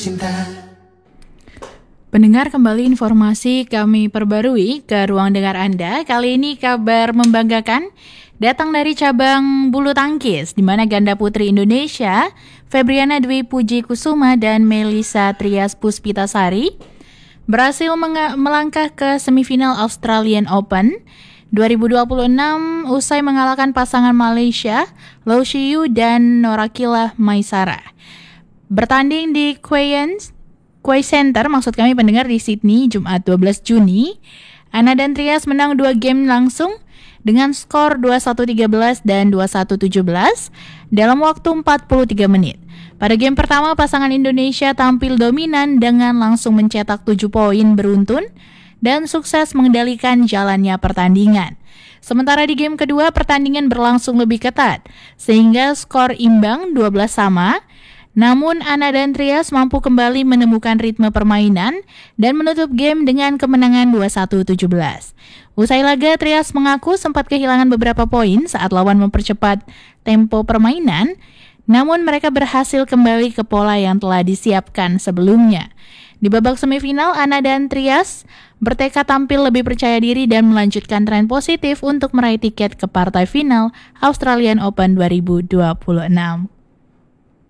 Pendengar, kembali informasi kami perbarui ke ruang dengar Anda. Kali ini kabar membanggakan datang dari cabang bulu tangkis, di mana ganda putri Indonesia Febriana Dwi Puji Kusuma dan Melissa Trias Puspitasari berhasil melangkah ke semifinal Australian Open 2026 usai mengalahkan pasangan Malaysia Low Shiyu dan Norakila Maisara. Bertanding di Quay Center, maksud kami pendengar, di Sydney, Jumat 12 Juni, Ana dan Trias menang 2 game langsung dengan skor 21-13 dan 21-17 dalam waktu 43 menit. Pada game pertama, pasangan Indonesia tampil dominan dengan langsung mencetak 7 poin beruntun dan sukses mengendalikan jalannya pertandingan. Sementara di game kedua, pertandingan berlangsung lebih ketat, sehingga skor imbang 12 sama. Namun Ana dan Trias mampu kembali menemukan ritme permainan dan menutup game dengan kemenangan 21-17. Usai laga, Trias mengaku sempat kehilangan beberapa poin saat lawan mempercepat tempo permainan, namun mereka berhasil kembali ke pola yang telah disiapkan sebelumnya. Di babak semifinal, Ana dan Trias bertekad tampil lebih percaya diri dan melanjutkan tren positif untuk meraih tiket ke partai final Australian Open 2026.